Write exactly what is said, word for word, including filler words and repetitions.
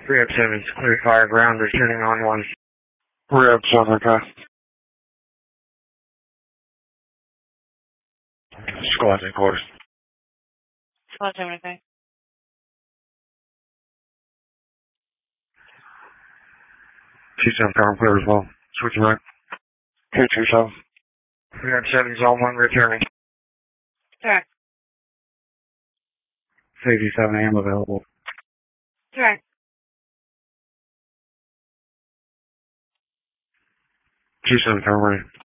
Reb seven is clear fire ground, returning on one. Reb seven, okay. Squad headquarters. Squad seven, okay. Two seven, power clear as well. Switching right. Two two seven. Reb seven is on one, returning. Correct. Safety seven A M available. Correct. Two seven, power ready.